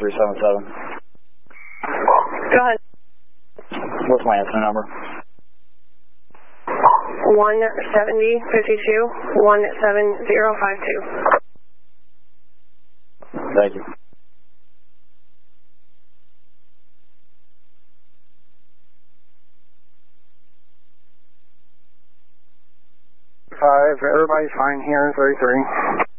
377. Go ahead. What's my incident number? 17052 17052. Thank you. 5, everybody's fine here, 33.